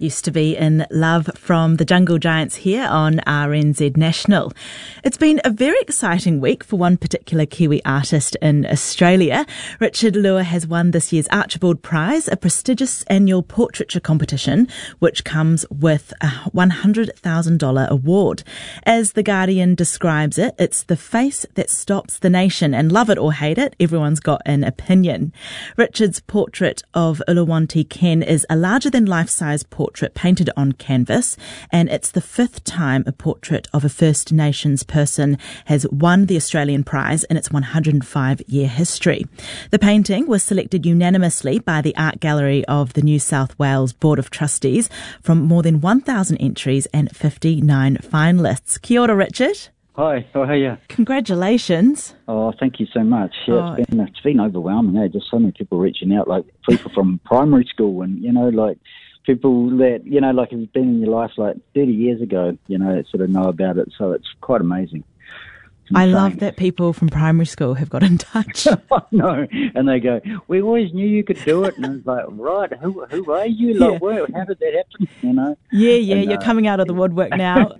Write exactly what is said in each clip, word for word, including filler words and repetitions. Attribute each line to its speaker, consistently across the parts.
Speaker 1: Used to be in Love from the Jungle Giants here on R N Z National. It's been a very exciting week for one particular Kiwi artist in Australia. Richard Lua has won this year's Archibald Prize, a prestigious annual portraiture competition which comes with a one hundred thousand dollars award. As The Guardian describes it, it's the face that stops the nation, and love it or hate it, everyone's got an opinion. Richard's portrait of Uluwatu Ken is a larger-than-life-size portrait painted on canvas, and it's the fifth time a portrait of a First Nations person has won the Australian prize in its one hundred five year history. The painting was selected unanimously by the Art Gallery of the New South Wales Board of Trustees from more than one thousand entries and fifty-nine finalists. Kia ora, Richard.
Speaker 2: Hi, how are you?
Speaker 1: Congratulations.
Speaker 2: Oh, thank you so much. Yeah,
Speaker 1: Oh.
Speaker 2: it's been it's been overwhelming. Eh? Just so many people reaching out, like people from primary school, and you know, like people that you know, like have been in your life like thirty years ago. You know, sort of know about it. So it's quite amazing. It's
Speaker 1: I
Speaker 2: insane.
Speaker 1: love that people from primary school have got in touch.
Speaker 2: No, and they go, "We always knew you could do it." And I was like, "Right, who who are you? Like,
Speaker 1: Yeah.
Speaker 2: where, how did that happen?" You know.
Speaker 1: Yeah, yeah,
Speaker 2: And,
Speaker 1: you're
Speaker 2: uh,
Speaker 1: coming out of the woodwork now.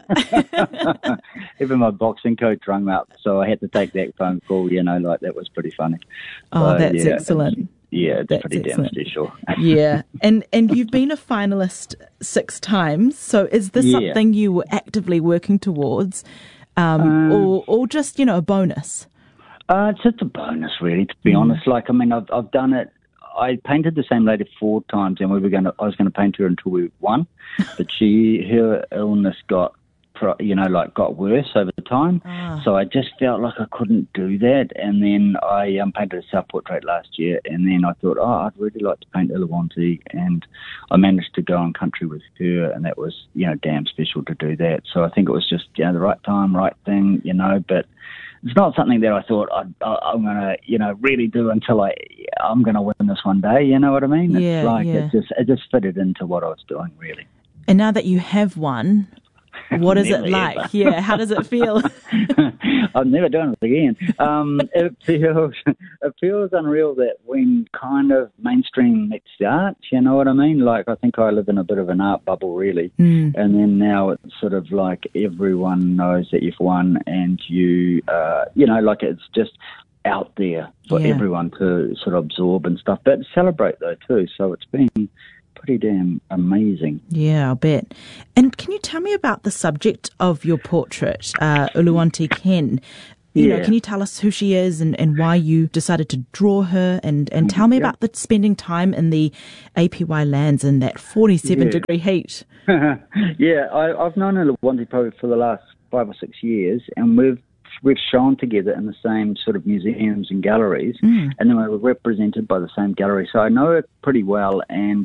Speaker 2: Even my boxing coach rang up, so I had to take that phone call. You know, like that was pretty funny.
Speaker 1: Oh,
Speaker 2: So,
Speaker 1: that's
Speaker 2: yeah,
Speaker 1: excellent.
Speaker 2: Yeah, it's
Speaker 1: That's
Speaker 2: pretty
Speaker 1: excellent.
Speaker 2: damn special.
Speaker 1: Yeah, and and you've been a finalist six times. So is this
Speaker 2: Yeah.
Speaker 1: something you were actively working towards, um,
Speaker 2: Um,
Speaker 1: or or just you know a bonus?
Speaker 2: Uh, it's just a bonus, really, to be
Speaker 1: Mm.
Speaker 2: honest. Like, I mean, I've I've done it. I painted the same lady four times, and we were going to. I was going to paint her until we won, but she her illness got, pro- you know, like got worse over the time.
Speaker 1: Ah.
Speaker 2: So I just felt like I couldn't do that, and then I um, painted a self-portrait last year, and then I thought, oh, I'd really like to paint Uluwatu, and I managed to go on country with her, and that was, you know, damn special to do that. So I think it was just, you know, the right time, right thing, you know, but it's not something that I thought I'd, I, I'm going to, you know, really do until I, I'm going to win this one day, you know what I mean?
Speaker 1: Yeah,
Speaker 2: It's like,
Speaker 1: yeah.
Speaker 2: it just, it just fitted into what I was doing, really.
Speaker 1: And now that you have won, what is it
Speaker 2: Never,
Speaker 1: like?
Speaker 2: ever.
Speaker 1: Yeah, how does it feel?
Speaker 2: I've never done it again. Um, it feels it feels unreal that when kind of mainstream meets the arts, you know what I mean? Like, I think I live in a bit of an art bubble, really.
Speaker 1: Mm.
Speaker 2: And then now it's sort of like everyone knows that you've won, and you, uh, you know, like it's just out there for
Speaker 1: Yeah.
Speaker 2: everyone to sort of absorb and stuff, but celebrate though too. So it's been pretty damn amazing.
Speaker 1: Yeah, I'll bet. And can you tell me about the subject of your portrait, uh, Uluwatu Ken? You know,
Speaker 2: Yeah.
Speaker 1: can you tell us who she is and, and why you decided to draw her? And, and tell me
Speaker 2: Yeah.
Speaker 1: about the spending time in the A P Y lands in that forty-seven
Speaker 2: Yeah.
Speaker 1: degree heat.
Speaker 2: Yeah, I, I've known Uluwatu probably for the last five or six years, and we've we've shown together in the same sort of museums and galleries,
Speaker 1: Mm.
Speaker 2: and then we were represented by the same gallery. So I know her pretty well, and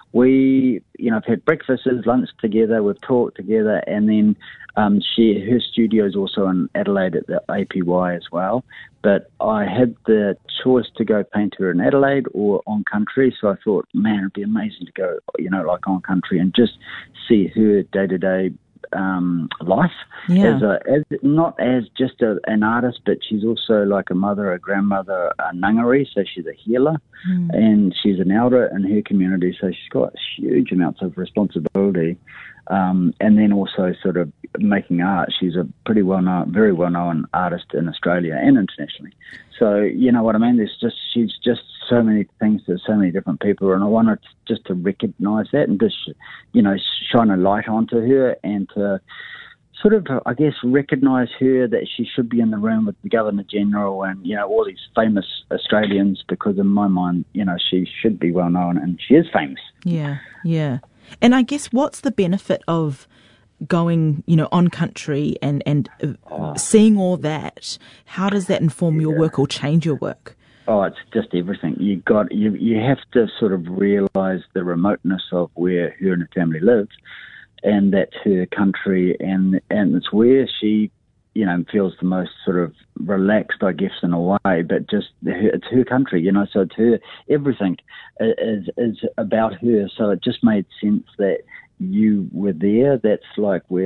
Speaker 2: we, you know, have had breakfasts, lunch together, we've talked together, and then um, she her studio is also in Adelaide at the A P Y as well. But I had the choice to go paint her in Adelaide or on country, so I thought, man, it'd be amazing to go, you know, like on country and just see her day to day um life
Speaker 1: Yeah.
Speaker 2: as a as not as just a, an artist, but she's also like a mother, a grandmother, a ngangari, so she's a healer,
Speaker 1: Mm.
Speaker 2: and she's an elder in her community, so she's got huge amounts of responsibility. Um, and then also sort of making art. She's a pretty well-known, very well-known artist in Australia and internationally. So, you know what I mean? There's just, she's just so many things to so many different people, and I wanted just to recognise that and just, you know, shine a light onto her and to sort of, I guess, recognise her that she should be in the room with the Governor-General and, you know, all these famous Australians, because in my mind, you know, she should be well-known, and she is famous.
Speaker 1: Yeah, yeah. And I guess what's the benefit of going, you know, on country and, and uh, seeing all that? How does that inform your work or change your work?
Speaker 2: Oh, it's just everything. You got you. You have to sort of realise the remoteness of where her and her family live, and that's her country, and and it's where she, you know, feels the most sort of relaxed, I guess, in a way. But just her, it's her country, you know. So it's her. Everything is is about her. So it just made sense that you were there. That's like where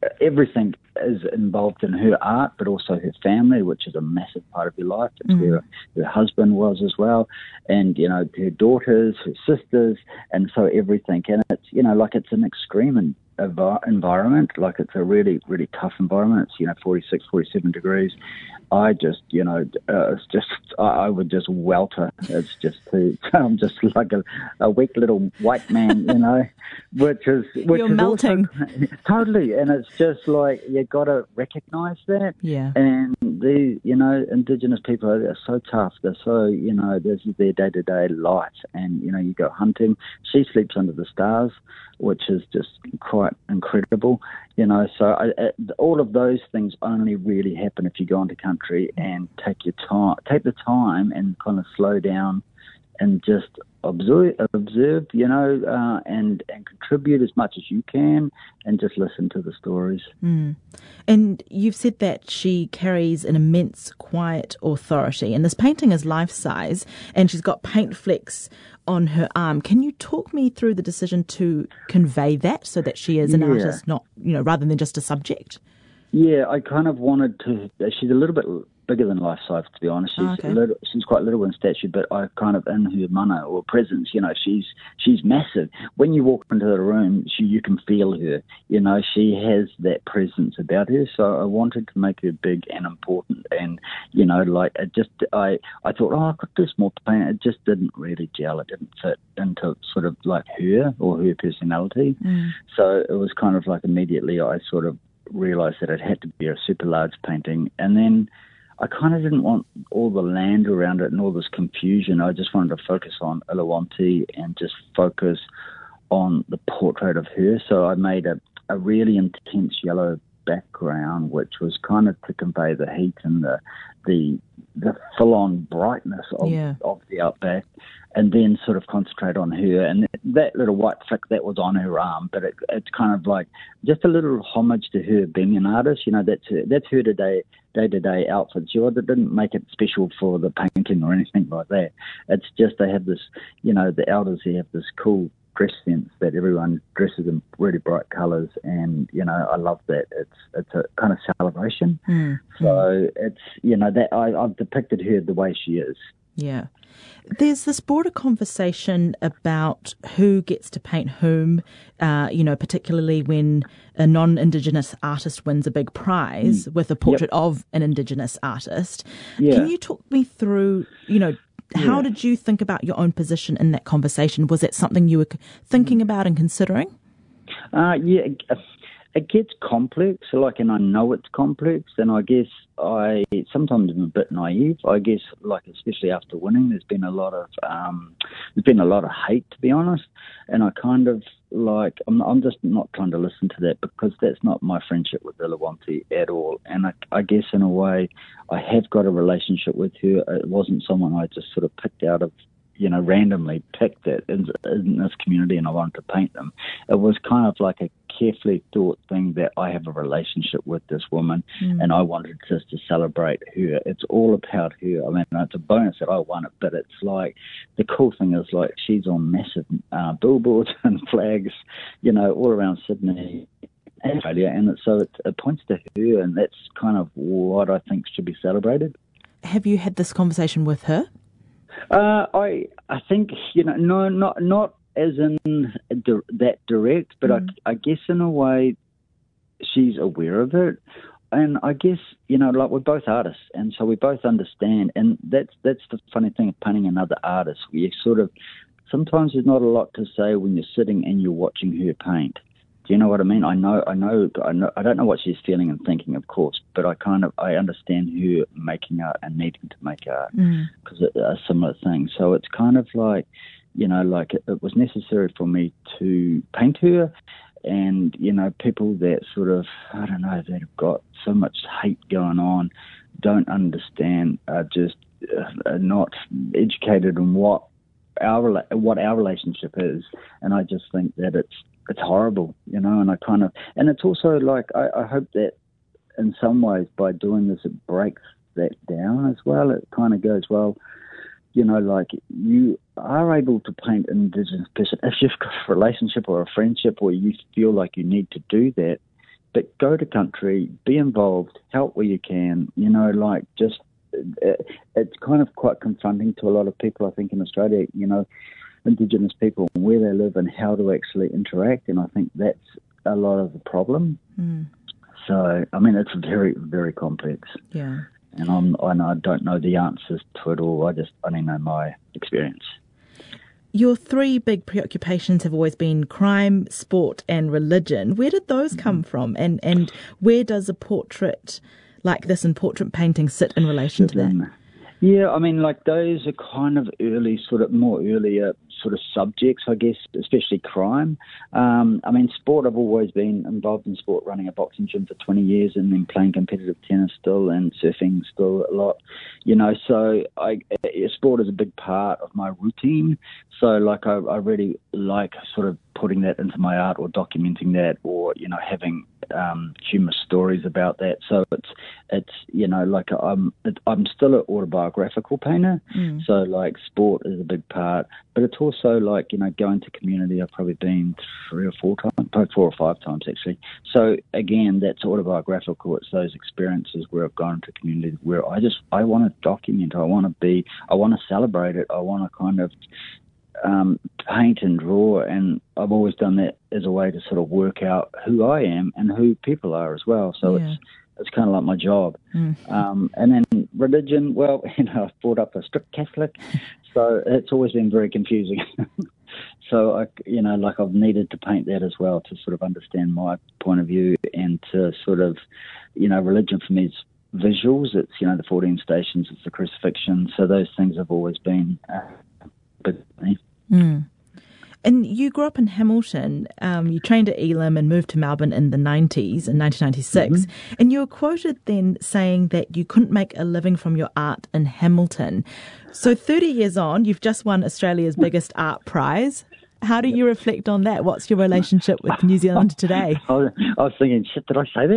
Speaker 2: everything is involved in her art, but also her family, which is a massive part of her life. It's mm. where her husband was as well, and, you know, her daughters, her sisters, and so everything. And it's, you know, like it's an extreme environment, like it's a really, really tough environment. It's, you know, forty-six, forty-seven degrees. I just, you know, uh, it's just, I, I would just welter. It's just, too, I'm just like a, a weak little white man, you know, which is, which
Speaker 1: You're
Speaker 2: is
Speaker 1: melting.
Speaker 2: Also, totally. And it's just like, you got to recognise that.
Speaker 1: Yeah.
Speaker 2: And the, you know, Indigenous people are so tough. They're so, you know, this is their day-to-day life. And, you know, you go hunting. She sleeps under the stars, which is just quite incredible, you know. So I, I, all of those things only really happen if you go into country and take your time, take the time and kind of slow down and just observe, observe, you know, uh, and and contribute as much as you can, and just listen to the stories.
Speaker 1: Mm. And you've said that she carries an immense quiet authority, and this painting is life size, and she's got paint flecks on her arm. Can you talk me through the decision to convey that, so that she is an
Speaker 2: yeah.
Speaker 1: artist, not, you know, rather than just a subject?
Speaker 2: Yeah, I kind of wanted to. She's a little bit bigger than life size, to be honest. She's
Speaker 1: oh, okay.
Speaker 2: a little, she's quite little in stature, but I kind of in her mana or presence, you know, she's she's massive. When you walk into the room, she you can feel her. You know, she has that presence about her. So I wanted to make her big and important, and you know, like it just I I thought, oh, I could do some more paint. It just didn't really gel. It didn't fit into sort of like her or her personality.
Speaker 1: Mm.
Speaker 2: So it was kind of like immediately I sort of realised that it had to be a super large painting, and then I kind of didn't want all the land around it and all this confusion. I just wanted to focus on Uluwonti and just focus on the portrait of her. So I made a, a really intense yellow background, which was kind of to convey the heat and the the the full-on brightness of,
Speaker 1: yeah.
Speaker 2: of the outback, and then sort of concentrate on her. And that little white flick that was on her arm, but it, it's kind of like just a little homage to her being an artist. You know, that's her, that's her today, day-to-day outfit. She didn't make it special for the painting or anything like that. It's just they have this, you know, the elders here have this cool dress sense that everyone dresses in really bright colours, and you know I love that. It's it's a kind of celebration.
Speaker 1: Mm.
Speaker 2: So mm. it's you know that I, I've depicted her the way she is.
Speaker 1: Yeah. There's this broader conversation about who gets to paint whom, uh, you know, particularly when a non-Indigenous artist wins a big prize mm. with a portrait yep. of an Indigenous artist.
Speaker 2: Yeah.
Speaker 1: Can you talk me through, you know, how yeah. did you think about your own position in that conversation? Was it something you were thinking about and considering?
Speaker 2: Uh, yeah, it gets complex, like, and I know it's complex, and I guess I sometimes am a bit naive. I guess, like, especially after winning, there's been a lot of um, there's been a lot of hate, to be honest, and I kind of like I'm, I'm just not trying to listen to that, because that's not my friendship with Uluwonti at all. And I, I guess in a way, I have got a relationship with her. It wasn't someone I just sort of picked out of, you know, randomly picked it in, in this community and I wanted to paint them. It was kind of like a carefully thought thing that I have a relationship with this woman mm. and I wanted just to celebrate her. It's all about her. I mean, it's a bonus that I won it, but it's like, the cool thing is, like, she's on massive uh, billboards and flags, you know, all around Sydney and Australia, and it, so it, it points to her, and that's kind of what I think should be celebrated.
Speaker 1: Have you had this conversation with her?
Speaker 2: Uh, I I think, you know, no, not not as in di- that direct, but mm. I, I guess in a way she's aware of it, and I guess, you know, like, we're both artists, and so we both understand, and that's that's the funny thing of painting another artist. We sort of sometimes there's not a lot to say when you're sitting and you're watching her paint. Do you know what I mean? I know, I know, I know. I don't know what she's feeling and thinking, of course, but I kind of, I understand her making art and needing to make art, because mm. it's a similar thing. So it's kind of like, you know, like it, it was necessary for me to paint her, and, you know, people that sort of, I don't know, that have got so much hate going on, don't understand, are just uh, are not educated in what our what our relationship is, and I just think that it's. It's horrible, you know, and I kind of, and it's also like, I, I hope that in some ways by doing this, it breaks that down as well. It kind of goes, well, you know, like, you are able to paint an Indigenous person if you've got a relationship or a friendship, or you feel like you need to do that, but go to country, be involved, help where you can, you know, like just, it, it's kind of quite confronting to a lot of people, I think, in Australia, you know, Indigenous people, where they live and how to actually interact, and I think that's a lot of the problem. Mm. So, I mean, it's very, very complex.
Speaker 1: Yeah.
Speaker 2: And I'm, and I don't know the answers to it all. I just only know my experience.
Speaker 1: Your three big preoccupations have always been crime, sport and religion. Where did those come from? And and where does a portrait like this and portrait painting sit in relation to that?
Speaker 2: Yeah, I mean, like those are kind of early, sort of more earlier sort of subjects, I guess, especially crime. Um, I mean, sport, I've always been involved in sport, running a boxing gym for twenty years and then playing competitive tennis still and surfing still a lot, you know, so I, sport is a big part of my routine. So, like, I, I really like sort of putting that into my art or documenting that or, you know, having um, humorous stories about that. So it's, it's you know, like I'm it, I'm still an autobiographical painter. Mm. So, like, sport is a big part. But it's also, like, you know, going to community. I've probably been three or four times, probably four or five times, actually. So, again, that's autobiographical. It's those experiences where I've gone to community where I just, I want to document. I want to be, I want to celebrate it. I want to kind of Um, paint and draw, and I've always done that as a way to sort of work out who I am and who people are as well. So yeah. it's it's kind of like my job. Mm. Um, and then religion, well, you know, I've brought up a strict Catholic, so it's always been very confusing. So, I, you know, like I've needed to paint that as well to sort of understand my point of view and to sort of, you know, religion for me is visuals. It's, you know, the fourteen stations, it's the crucifixion. So those things have always been uh, big for me.
Speaker 1: Mm. And you grew up in Hamilton. Um, you trained at Elam and moved to Melbourne in the nineties, in nineteen ninety-six. Mm-hmm. And you were quoted then saying that you couldn't make a living from your art in Hamilton. So thirty years on, you've just won Australia's biggest art prize. How do you reflect on that? What's your relationship with New Zealand today?
Speaker 2: I was, I was thinking, shit, did I say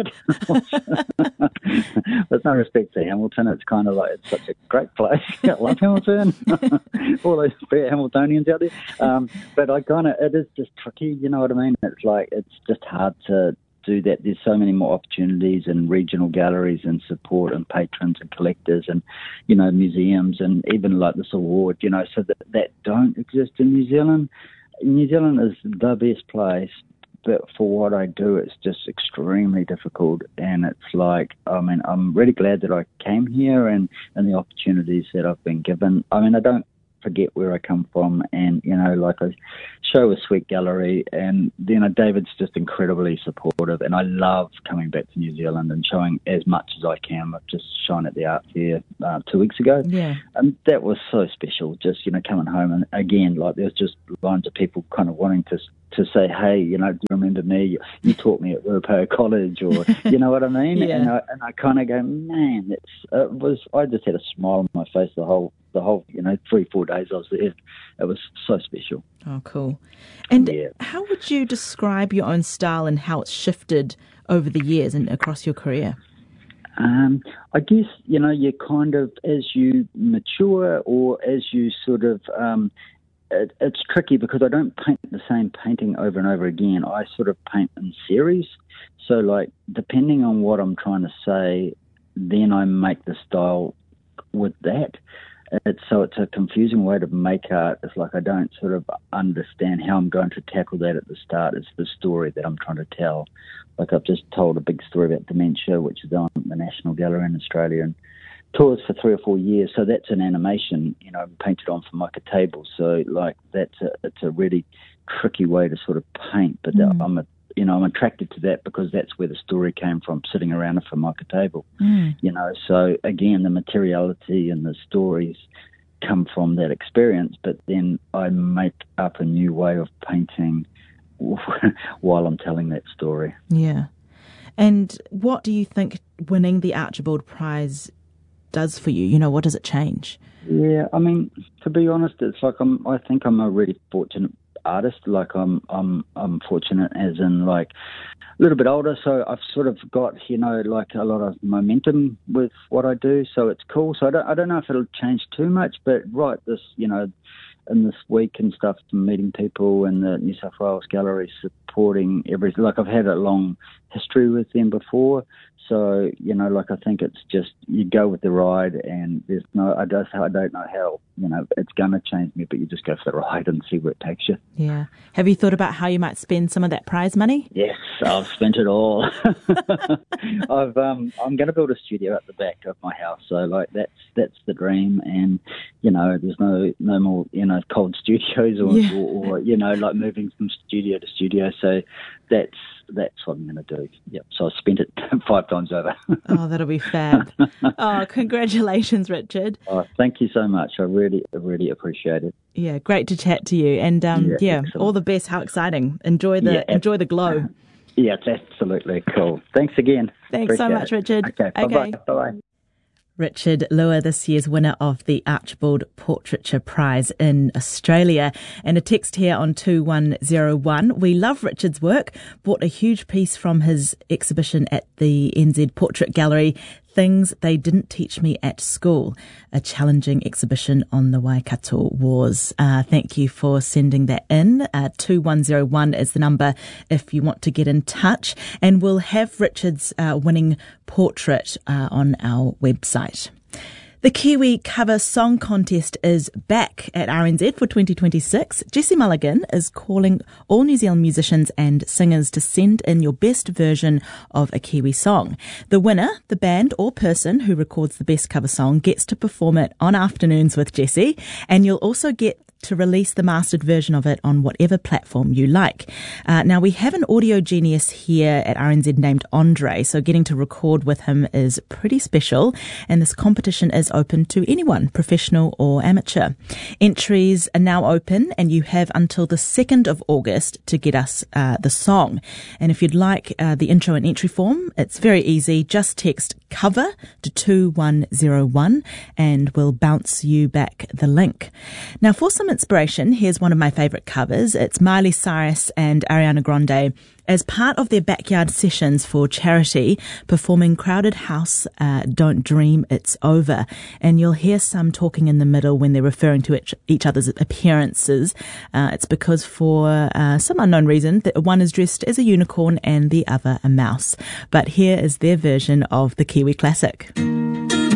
Speaker 2: that? There's no respect to Hamilton. It's kind of like, it's such a great place. I love Hamilton. All those Hamiltonians out there. Um, but I kind of, it is just tricky, you know what I mean? It's like, it's just hard to do that. There's so many more opportunities and regional galleries and support and patrons and collectors and, you know, museums and even like this award, you know, so that, that don't exist in New Zealand. New Zealand is the best place, but for what I do, it's just extremely difficult. And it's like, I mean, I'm really glad that I came here and, and the opportunities that I've been given. I mean, I don't forget where I come from, and, you know, like I show a Sweet Gallery, and, you know, David's just incredibly supportive, and I love coming back to New Zealand and showing as much as I can. I've just shown at the art fair uh, two weeks ago,
Speaker 1: yeah,
Speaker 2: and that was so special, just, you know, coming home, and again, like, there's just lines of people kind of wanting to to say, hey, you know, do you remember me? You, you taught me at Ruapehu College, or, you know what I mean?
Speaker 1: Yeah.
Speaker 2: And I, and I kind of go, man, it's, it was, I just had a smile on my face the whole, the whole, you know, three, four days I was there. It was so special.
Speaker 1: Oh, cool. And
Speaker 2: yeah.
Speaker 1: How would you describe your own style and how it's shifted over the years and across your career?
Speaker 2: Um, I guess, you know, you kind of, as you mature or as you sort of, um, it, it's tricky because I don't paint the same painting over and over again. I sort of paint in series. So, like, depending on what I'm trying to say, then I make the style with that. It's, so it's a confusing way to make art. It's like I don't sort of understand how I'm going to tackle that at the start. It's the story that I'm trying to tell. Like, I've just told a big story about dementia, which is on the National Gallery in Australia, and tours for three or four years. So that's an animation, you know, painted on Formica table. So, like, that's a, it's a really tricky way to sort of paint. But mm. I'm a You know, I'm attracted to that because that's where the story came from, sitting around a Formica table. Mm. You know, so again, the materiality and the stories come from that experience, but then I make up a new way of painting while I'm telling that story.
Speaker 1: Yeah. And what do you think winning the Archibald Prize does for you? You know, what does it change?
Speaker 2: Yeah, I mean, to be honest, it's like I'm, I think I'm a really fortunate artist. Like I'm, I'm, I'm fortunate as in like a little bit older, so I've sort of got, you know, like a lot of momentum with what I do. So it's cool. So I don't, I don't know if it'll change too much, but right, this, you know, in this week and stuff, meeting people in the New South Wales Gallery, supporting everything. Like I've had a long history with them before. So, you know, like I think it's just, you go with the ride and there's no, I don't, I don't know how, you know, it's going to change me, but you just go for the ride and see where it takes you.
Speaker 1: Yeah. Have you thought about how you might spend some of that prize money?
Speaker 2: Yes, I've spent it all. I've, um, I'm going to build a studio at the back of my house. So like that's, that's the dream. And, you know, there's no, no more, you know, cold studios or, yeah. or, or, you know, like moving from studio to studio. So that's, that's what I'm going to do. Yep. So I spent it five times over.
Speaker 1: Oh, that'll be fab. Oh, congratulations, Richard.
Speaker 2: Oh, thank you so much. I really, really appreciate it.
Speaker 1: Yeah, great to chat to you. And um, yeah, yeah all the best. How exciting. Enjoy the yeah, enjoy the glow. Uh,
Speaker 2: yeah, it's absolutely cool. Thanks again.
Speaker 1: Thanks appreciate so much, Richard.
Speaker 2: Okay,
Speaker 1: okay.
Speaker 2: bye-bye. Bye-bye.
Speaker 1: Richard Luer, this year's winner of the Archibald Portraiture Prize in Australia. And a text here on two one zero one. We love Richard's work. Bought a huge piece from his exhibition at the N Z Portrait Gallery. Things They Didn't Teach Me at School, a challenging exhibition on the Waikato Wars. Uh, thank you for sending that in. Uh, two one zero one is the number if you want to get in touch. And we'll have Richard's uh, winning portrait uh, on our website. The Kiwi Cover Song Contest is back at R N Z for twenty twenty-six. Jessie Mulligan is calling all New Zealand musicians and singers to send in your best version of a Kiwi song. The winner, the band or person who records the best cover song, gets to perform it on Afternoons with Jessie, and you'll also get to release the mastered version of it on whatever platform you like. Uh, now, we have an audio genius here at R N Z named Andre, so getting to record with him is pretty special, and this competition is open to anyone, professional or amateur. Entries are now open, and you have until the second of August to get us uh, the song. And if you'd like uh, the intro and entry form, it's very easy. Just text cover to two one zero one and we'll bounce you back the link. Now, for some inspiration, here's one of my favourite covers. It's Miley Cyrus and Ariana Grande as part of their backyard sessions for charity, performing Crowded House, uh, Don't Dream It's Over. And you'll hear some talking in the middle when they're referring to each, each other's appearances. Uh, it's because for uh, some unknown reason, that one is dressed as a unicorn and the other a mouse. But here is their version of the Kiwi classic.